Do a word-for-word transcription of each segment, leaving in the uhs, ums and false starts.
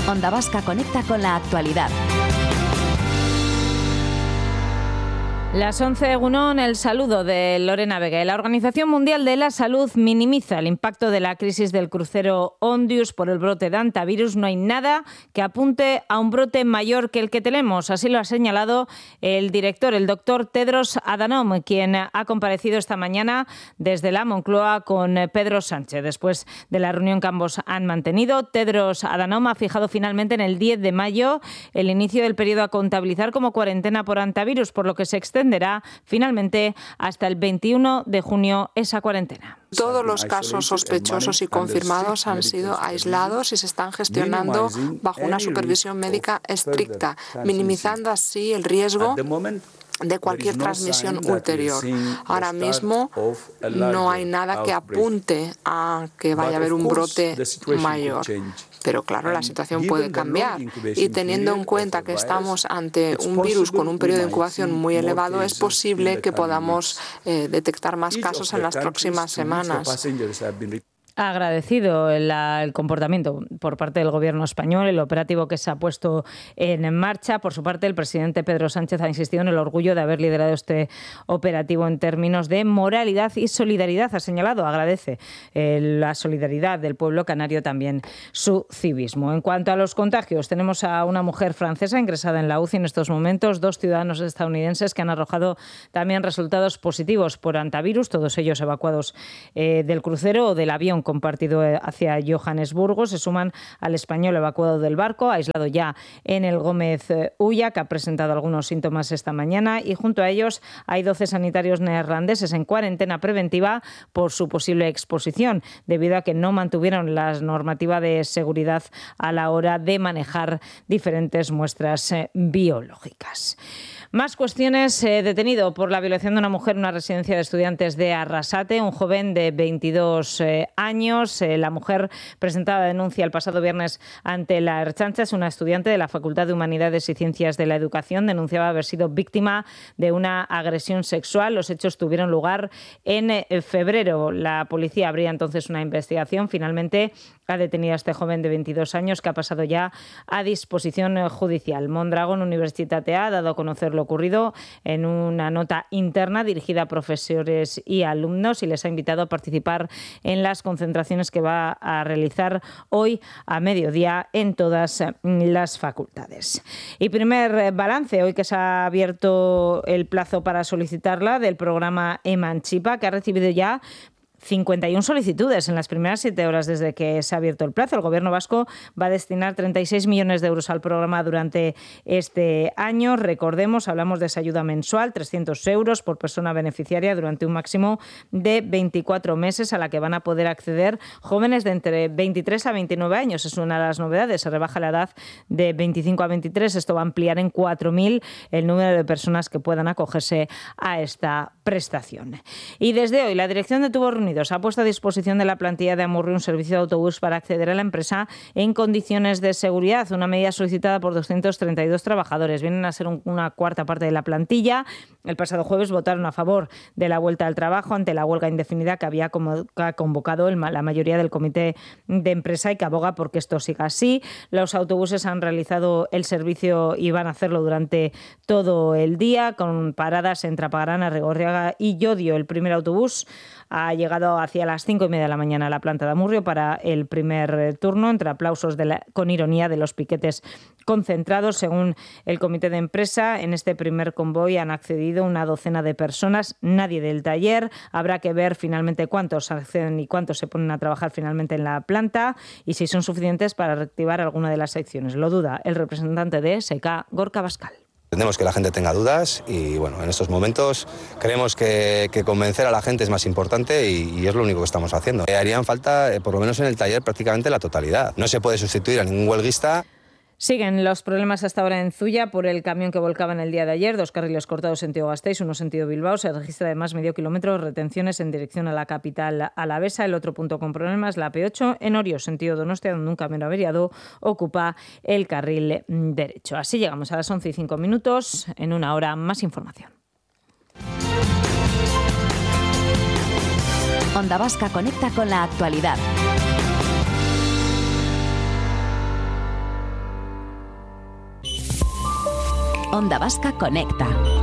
Onda Vasca conecta con la actualidad. Las once, Egunon, el saludo de Lorena Vega. La Organización Mundial de la Salud minimiza el impacto de la crisis del crucero Ondius por el brote de hantavirus. No hay nada que apunte a un brote mayor que el que tenemos. Así lo ha señalado el director, el doctor Tedros Adhanom, quien ha comparecido esta mañana desde la Moncloa con Pedro Sánchez. Después de la reunión que ambos han mantenido, Tedros Adhanom ha fijado finalmente en el diez de mayo el inicio del periodo a contabilizar como cuarentena por hantavirus, por lo que se extenderá finalmente hasta el veintiuno de junio esa cuarentena. Todos los casos sospechosos y confirmados han sido aislados y se están gestionando bajo una supervisión médica estricta, minimizando así el riesgo de cualquier transmisión ulterior. Ahora mismo no hay nada que apunte a que vaya a haber un brote mayor. Pero claro, la situación puede cambiar y teniendo en cuenta que estamos ante un virus con un periodo de incubación muy elevado, es posible que podamos eh, detectar más casos en las próximas semanas. Ha agradecido el, el comportamiento por parte del Gobierno español, el operativo que se ha puesto en marcha. Por su parte, el presidente Pedro Sánchez ha insistido en el orgullo de haber liderado este operativo en términos de moralidad y solidaridad. Ha señalado, agradece eh, la solidaridad del pueblo canario, también su civismo. En cuanto a los contagios, tenemos a una mujer francesa ingresada en la U C I en estos momentos, dos ciudadanos estadounidenses que han arrojado también resultados positivos por hantavirus, todos ellos evacuados eh, del crucero o del avión compartido hacia Johannesburgo. Se suman al español evacuado del barco, aislado ya en el Gómez Ulla, que ha presentado algunos síntomas esta mañana, y junto a ellos hay doce sanitarios neerlandeses en cuarentena preventiva por su posible exposición, debido a que no mantuvieron la normativa de seguridad a la hora de manejar diferentes muestras biológicas. Más cuestiones. Eh, detenido por la violación de una mujer en una residencia de estudiantes de Arrasate, un joven de veintidós eh, años. Eh, la mujer presentaba denuncia el pasado viernes ante la Ertzaintza. Es una estudiante de la Facultad de Humanidades y Ciencias de la Educación. Denunciaba haber sido víctima de una agresión sexual. Los hechos tuvieron lugar en eh, febrero. La policía abría entonces una investigación. Finalmente ha detenido a este joven de veintidós años que ha pasado ya a disposición eh, judicial. Mondragon Universitatea ha dado a conocer lo ocurrido en una nota interna dirigida a profesores y alumnos y les ha invitado a participar en las concentraciones que va a realizar hoy a mediodía en todas las facultades. Y primer balance, hoy que se ha abierto el plazo para solicitarla, del programa Emancipa, que ha recibido ya cincuenta y una solicitudes en las primeras siete horas desde que se ha abierto el plazo. El Gobierno vasco va a destinar treinta y seis millones de euros al programa durante este año. Recordemos, hablamos de esa ayuda mensual, trescientos euros por persona beneficiaria durante un máximo de veinticuatro meses, a la que van a poder acceder jóvenes de entre veintitrés a veintinueve años. Es una de las novedades. Se rebaja la edad de veinticinco a veintitrés. Esto va a ampliar en cuatro mil el número de personas que puedan acogerse a esta prestación. Y desde hoy, la Dirección de Tubos Reunidos ha puesto a disposición de la plantilla de Amurrio un servicio de autobús para acceder a la empresa en condiciones de seguridad, una medida solicitada por doscientos treinta y dos trabajadores. Vienen a ser un, una cuarta parte de la plantilla. El pasado jueves votaron a favor de la vuelta al trabajo ante la huelga indefinida que había convocado el, la mayoría del comité de empresa y que aboga porque esto siga así. Los autobuses han realizado el servicio y van a hacerlo durante todo el día, con paradas en Trapagarán, Rigorriaga y Llodio. El primer autobús ha llegado hacia las cinco y media de la mañana a la planta de Amurrio para el primer turno, entre aplausos de la, con ironía de los piquetes concentrados. Según el comité de empresa, en este primer convoy han accedido una docena de personas, nadie del taller. Habrá que ver finalmente cuántos acceden y cuántos se ponen a trabajar finalmente en la planta y si son suficientes para reactivar alguna de las secciones. Lo duda el representante de S K, Gorka Bascal. Entendemos que la gente tenga dudas y bueno, en estos momentos creemos que, que convencer a la gente es más importante y, y es lo único que estamos haciendo. Eh, harían falta, eh, por lo menos en el taller, prácticamente la totalidad. No se puede sustituir a ningún huelguista. Siguen los problemas hasta ahora en Zuya por el camión que volcaba en el día de ayer. Dos carriles cortados sentido Gasteiz, uno sentido Bilbao. Se registra además medio kilómetro de retenciones en dirección a la capital alavesa. El otro punto con problemas, la P ocho, en Orio, sentido Donostia, donde un camión averiado ocupa el carril derecho. Así llegamos a las once y cinco minutos. En una hora, más información. Onda Vasca conecta con la actualidad. Onda Vasca Conecta.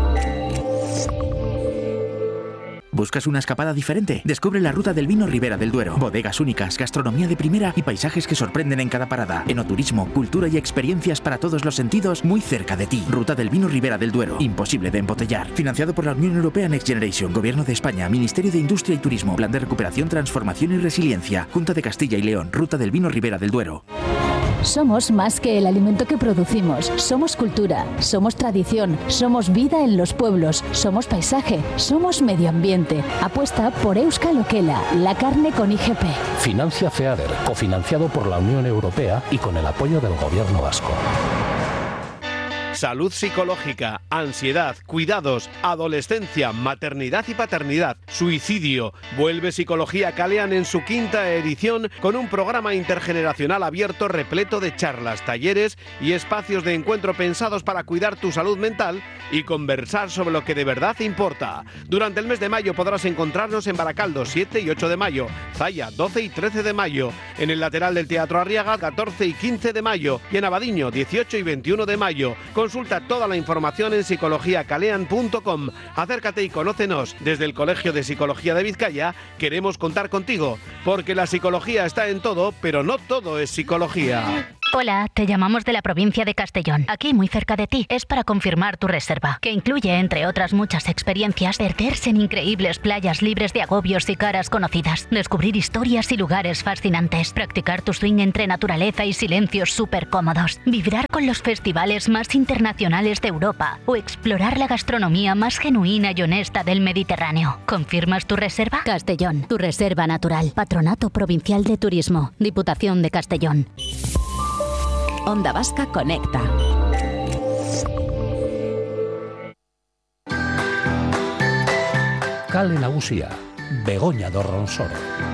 ¿Buscas una escapada diferente? Descubre la Ruta del Vino Ribera del Duero. Bodegas únicas, gastronomía de primera y paisajes que sorprenden en cada parada. Enoturismo, cultura y experiencias para todos los sentidos muy cerca de ti. Ruta del Vino Ribera del Duero. Imposible de embotellar. Financiado por la Unión Europea Next Generation, Gobierno de España, Ministerio de Industria y Turismo, Plan de Recuperación, Transformación y Resiliencia, Junta de Castilla y León. Ruta del Vino Ribera del Duero. Somos más que el alimento que producimos. Somos cultura, somos tradición, somos vida en los pueblos, somos paisaje, somos medio ambiente. Apuesta por Euskal Okela, la carne con I G P. Financia FEADER, cofinanciado por la Unión Europea y con el apoyo del Gobierno vasco. Salud psicológica, ansiedad, cuidados, adolescencia, maternidad y paternidad, suicidio. Vuelve Psicología Kalean en su quinta edición con un programa intergeneracional abierto repleto de charlas, talleres y espacios de encuentro pensados para cuidar tu salud mental y conversar sobre lo que de verdad importa. Durante el mes de mayo podrás encontrarnos en Baracaldo siete y ocho de mayo, Zaya doce y trece de mayo, en el lateral del Teatro Arriaga catorce y quince de mayo y en Abadiño dieciocho y veintiuno de mayo. Consulta toda la información en psicología kalean punto com. Acércate y conócenos. Desde el Colegio de Psicología de Vizcaya queremos contar contigo, porque la psicología está en todo, pero no todo es psicología. Hola, te llamamos de la provincia de Castellón, aquí muy cerca de ti. Es para confirmar tu reserva, que incluye, entre otras muchas experiencias, perderse en increíbles playas libres de agobios y caras conocidas, descubrir historias y lugares fascinantes, practicar tu swing entre naturaleza y silencios súper cómodos, vibrar con los festivales más internacionales de Europa o explorar la gastronomía más genuina y honesta del Mediterráneo. ¿Confirmas tu reserva? Castellón, tu reserva natural. Patronato Provincial de Turismo, Diputación de Castellón. Onda Vasca Conecta. Kale Nagusia, Begoña do Ronsoro.